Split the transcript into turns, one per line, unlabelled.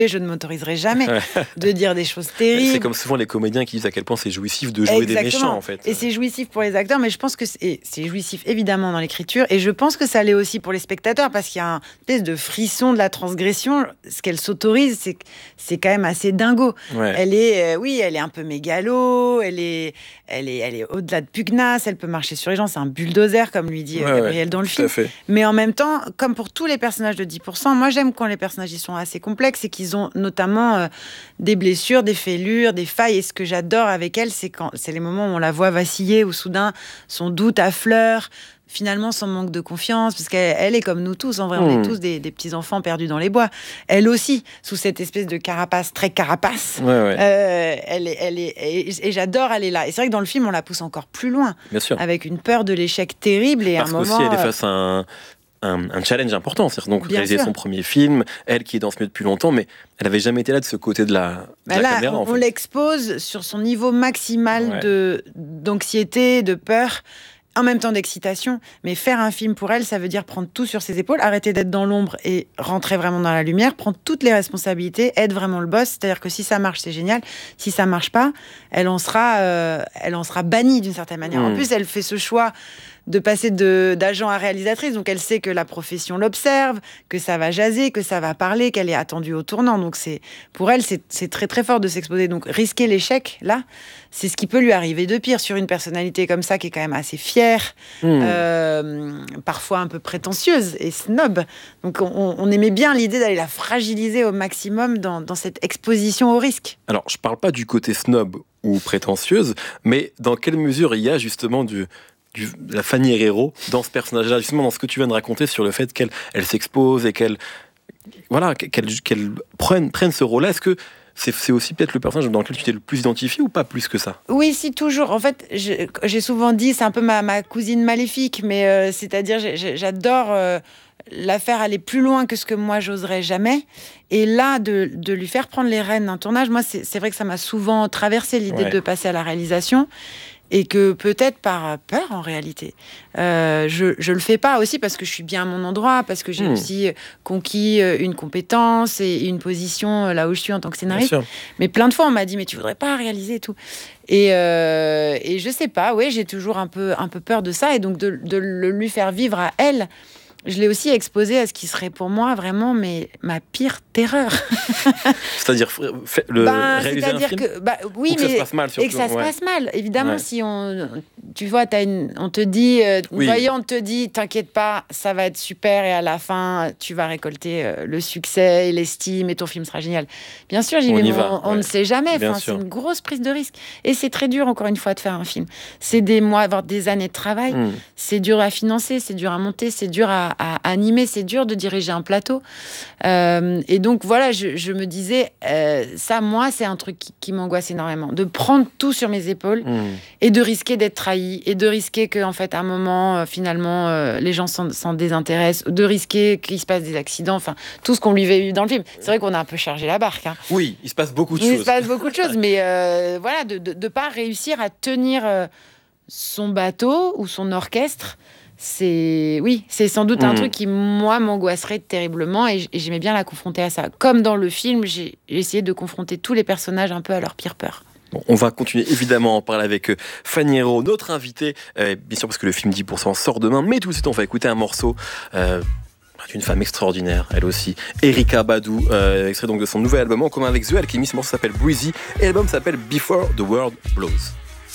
je ne m'autoriserai jamais de dire des choses terribles.
C'est comme souvent les comédiens qui disent à quel point c'est jouissif de jouer des méchants, en fait.
Et c'est jouissif pour les acteurs, mais je pense que c'est jouissif évidemment dans l'écriture, et je pense que ça l'est aussi pour les spectateurs, parce qu'il y a un espèce de frisson de la transgression. Ce qu'elle s'autorise, c'est quand même assez dingo.
Ouais.
Elle est un peu mégalo, elle est au-delà de pugnace, elle peut marcher sur les gens, c'est un bulldozer, comme lui dit Gabriel dans le film. Mais en même temps, comme pour tous les personnages de 10%, moi j'aime quand les personnages ils sont assez complexes et qu'ils ont notamment des blessures, des fêlures, des failles. Et ce que j'adore avec elle, c'est les moments où on la voit vaciller, où soudain son doute affleure, finalement son manque de confiance, parce qu'elle est comme nous tous, en vrai, on est tous des petits-enfants perdus dans les bois. Elle aussi, sous cette espèce de carapace, très carapace, elle est, et j'adore aller là. Et c'est vrai que dans le film, on la pousse encore plus loin, avec une peur de l'échec terrible. Et
parce qu'aussi, elle est face à un challenge important, c'est-à-dire donc réaliser son premier film, elle qui est dans ce milieu depuis longtemps, mais elle n'avait jamais été là de ce côté de la caméra.
On l'expose sur son niveau maximal d'anxiété, de peur, en même temps d'excitation. Mais faire un film pour elle, ça veut dire prendre tout sur ses épaules, arrêter d'être dans l'ombre et rentrer vraiment dans la lumière, prendre toutes les responsabilités, être vraiment le boss. C'est-à-dire que si ça marche, c'est génial. Si ça marche pas, elle en sera bannie d'une certaine manière. En plus, elle fait ce choix de passer d'agent à réalisatrice, donc elle sait que la profession l'observe, que ça va jaser, que ça va parler, qu'elle est attendue au tournant. Donc pour elle, c'est très très fort de s'exposer. Donc risquer l'échec, là, c'est ce qui peut lui arriver de pire sur une personnalité comme ça, qui est quand même assez fière, parfois un peu prétentieuse et snob. Donc on aimait bien l'idée d'aller la fragiliser au maximum dans cette exposition au risque.
Alors, je parle pas du côté snob ou prétentieuse, mais dans quelle mesure il y a justement la Fanny Herrero dans ce personnage-là, justement dans ce que tu viens de raconter sur le fait qu'elle s'expose et qu'elle prenne ce rôle-là. Est-ce que c'est aussi peut-être le personnage dans lequel tu t'es le plus identifié ou pas plus que ça ?
Oui, si, toujours. En fait, j'ai souvent dit, c'est un peu ma cousine maléfique, mais c'est-à-dire j'adore la faire aller plus loin que ce que moi j'oserais jamais. Et là, de lui faire prendre les rênes d'un tournage, moi c'est vrai que ça m'a souvent traversé l'idée de passer à la réalisation. Et que peut-être par peur, en réalité, je le fais pas aussi parce que je suis bien à mon endroit, parce que j'ai aussi conquis une compétence et une position là où je suis en tant que scénariste. Mais plein de fois, on m'a dit, mais tu voudrais pas réaliser et tout. Et je sais pas, j'ai toujours un peu peur de ça. Et donc, de le lui faire vivre à elle, je l'ai aussi exposé à ce qui serait pour moi vraiment ma pire terreur.
C'est-à-dire réaliser un film
oui, mais,
que ça se passe mal, surtout.
Et que ça se passe mal. Évidemment, si tu vois, on te dit, on te dit, t'inquiète pas, ça va être super et à la fin, tu vas récolter le succès et l'estime et ton film sera génial. Bien sûr, j'y vais, mais on ne sait jamais. C'est une grosse prise de risque. Et c'est très dur, encore une fois, de faire un film. C'est des mois, voire des années de travail. C'est dur à financer, c'est dur à monter, c'est dur à animer, c'est dur de diriger un plateau. Et donc, voilà, je me disais, ça, moi, c'est un truc qui m'angoisse énormément. De prendre tout sur mes épaules et de risquer d'être trahi et de risquer qu'en fait, à un moment, finalement, les gens s'en désintéressent, de risquer qu'il se passe des accidents, enfin, tout ce qu'on lui fait dans le film. C'est vrai qu'on a un peu chargé la barque. Hein.
Oui, il se passe beaucoup de choses.
Il se passe beaucoup de choses, mais voilà, de pas réussir à tenir son bateau ou son orchestre. C'est sans doute un truc qui, moi, m'angoisserait terriblement et j'aimais bien la confronter à ça. Comme dans le film, j'ai essayé de confronter tous les personnages un peu à leur pire peur.
Bon, on va continuer évidemment à en parler avec Fanny Herrero, notre invitée, bien sûr parce que le film 10% sort demain, mais tout de suite on va écouter un morceau d'une femme extraordinaire, elle aussi, Erykah Badu, extrait donc de son nouvel album en commun avec The Alchemist. Ce morceau s'appelle Breezy et l'album s'appelle Before the World Blows.